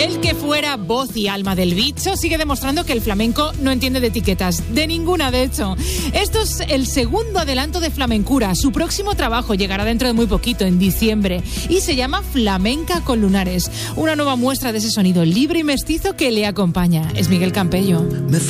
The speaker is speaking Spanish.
El que fuera voz y alma del bicho sigue demostrando que el flamenco no entiende de etiquetas, de ninguna de hecho. Esto es el segundo adelanto de Flamencura. Su próximo trabajo llegará dentro de muy poquito, en diciembre, y se llama Flamenca con Lunares. Una nueva muestra de ese sonido libre y mestizo que le acompaña. Es Miguel Campello.